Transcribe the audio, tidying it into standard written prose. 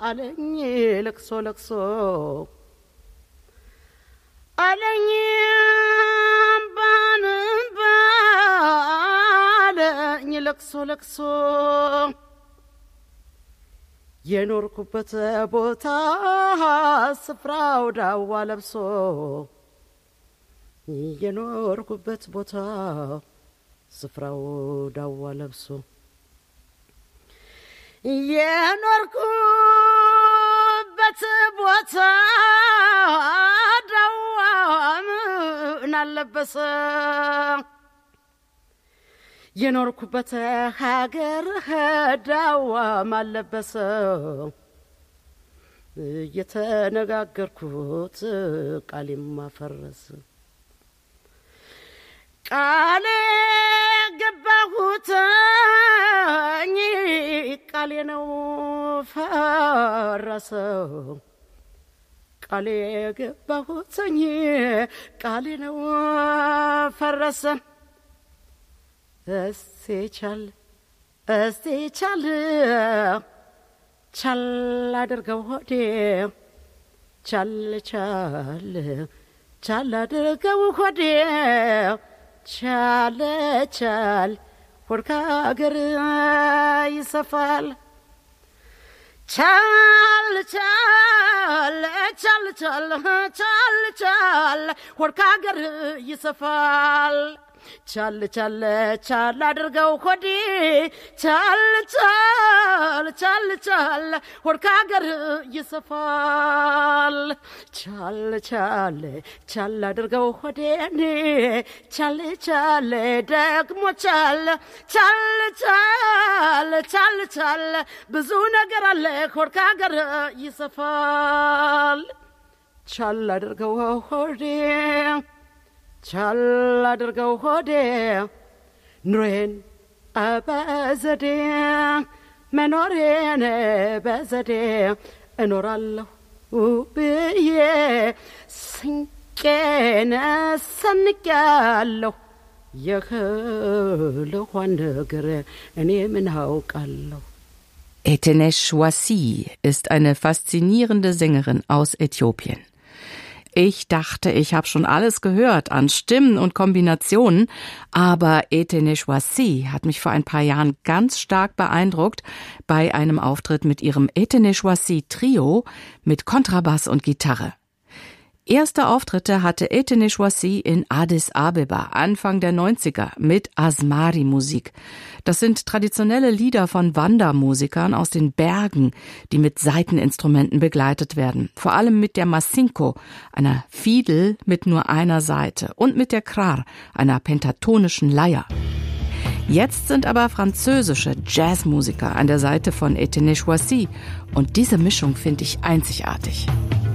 አለኝ ለቅሶ ለቅሶ አለኝ ባንባ አለኝ ለቅሶ ለቅሶ የኖርኩበት ቦታ ስፍራው ዳዋ ለብሶ የኖርኩበት ቦታ ስፍራው ዳዋ ለብሶ የኖርኩበት ቦታ ዳዋ ምን አለበሰ የኖርኩበት ሀገር ዳዋ ማለበሰ የተነጋገርኩት ቃሌም ማፈረስ ቃሌ ገባሁት ቃሌ ነው ፈረሰው ቃሌ ገባሁት ቃሌ ነው ፈረሰ እስቲ ቻል ቻል አድርገው ሆዴ ቻል አድርገው ሆዴ ቻል ወርካ ሀገር ይሰፋል ቻል ወርካ ሀገር ይሰፋል ቻል አድርገው ሆዴ ቻል ወርካ ሀገር ይሰፋል ቻል አድርገው ሆዴ ቻል ደግሞ ቻል ብዙ ነገር አለ ወርካ ሀገር ይሰፋል ቻል አድርገው ሆዴ ቻል አድርገው ሆዴ ኑሬን በዘዴ መኖሬን በዘዴ እኖራለሁ ብዬ ስንቄን ሰንቄያለሁ የህልኋን ነገር እኔ ምን አውቃለሁ Etenesh Wasi ist eine faszinierende Sängerin aus Äthiopien. Ich dachte, ich habe schon alles gehört an Stimmen und Kombinationen, aber Etenesh Wasi hat mich vor ein paar Jahren ganz stark beeindruckt bei einem Auftritt mit ihrem Etenesh Wasi Trio mit Kontrabass und Gitarre. Erste Auftritte hatte Etenesh Wasi in Addis Abeba Anfang der 90er mit Asmari-Musik. Das sind traditionelle Lieder von Wandermusikern aus den Bergen, die mit Saiteninstrumenten begleitet werden. Vor allem mit der Masinko, einer Fiedel mit nur einer Saite, und mit der Krar, einer pentatonischen Leier. Jetzt sind aber französische Jazzmusiker an der Seite von Etenesh Wasi und diese Mischung finde ich einzigartig.